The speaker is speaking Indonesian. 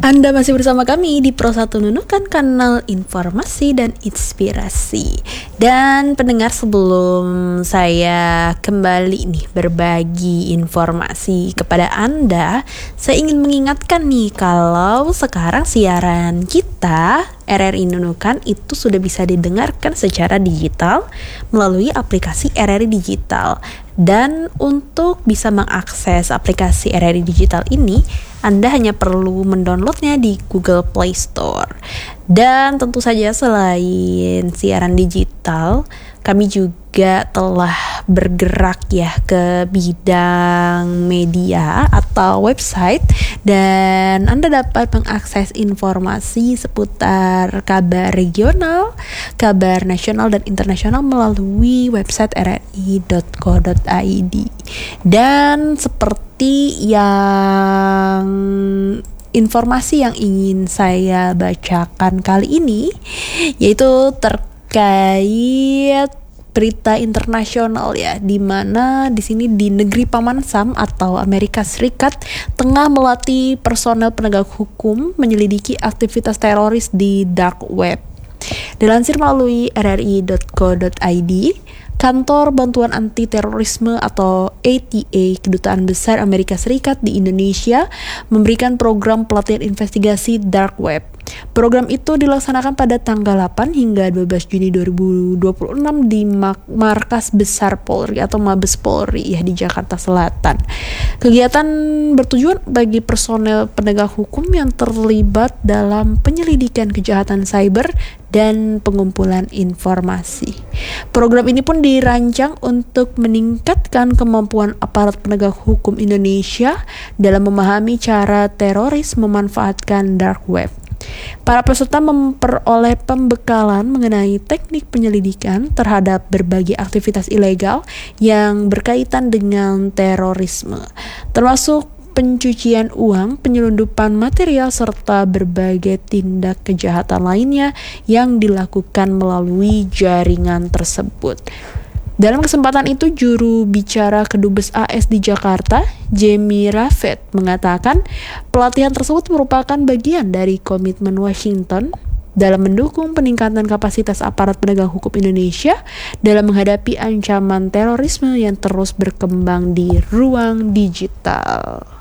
Anda masih bersama kami di Pro1 Nunukan, kanal informasi dan inspirasi. Dan pendengar, sebelum saya kembali nih berbagi informasi kepada Anda, saya ingin mengingatkan nih kalau sekarang siaran kita RRI Nunukan itu sudah bisa didengarkan secara digital melalui aplikasi RRI Digital. Dan untuk bisa mengakses aplikasi RRI Digital ini, Anda hanya perlu mendownloadnya di Google Play Store. Dan tentu saja selain siaran digital, kami juga telah bergerak ya ke bidang media atau website, dan Anda dapat mengakses informasi seputar kabar regional, kabar nasional dan internasional melalui website rri.co.id. Dan seperti yang informasi yang ingin saya bacakan kali ini, yaitu terkait berita internasional ya, di mana di sini di negeri Paman Sam atau Amerika Serikat tengah melatih personel penegak hukum menyelidiki aktivitas teroris di dark web. Dilansir melalui rri.co.id, Kantor Bantuan Anti Terorisme atau ATA Kedutaan Besar Amerika Serikat di Indonesia memberikan program pelatihan investigasi dark web. Program itu dilaksanakan pada tanggal 8 hingga 12 Juni 2026 di Markas Besar Polri atau Mabes Polri ya di Jakarta Selatan. Kegiatan bertujuan bagi personel penegak hukum yang terlibat dalam penyelidikan kejahatan cyber dan pengumpulan informasi. Program ini pun dirancang untuk meningkatkan kemampuan aparat penegak hukum Indonesia dalam memahami cara teroris memanfaatkan dark web. Para peserta memperoleh pembekalan mengenai teknik penyelidikan terhadap berbagai aktivitas ilegal yang berkaitan dengan terorisme, termasuk pencucian uang, penyelundupan material, serta berbagai tindak kejahatan lainnya yang dilakukan melalui jaringan tersebut. Dalam kesempatan itu, juru bicara Kedubes AS di Jakarta, Jamie Raffet, mengatakan pelatihan tersebut merupakan bagian dari komitmen Washington dalam mendukung peningkatan kapasitas aparat penegak hukum Indonesia dalam menghadapi ancaman terorisme yang terus berkembang di ruang digital.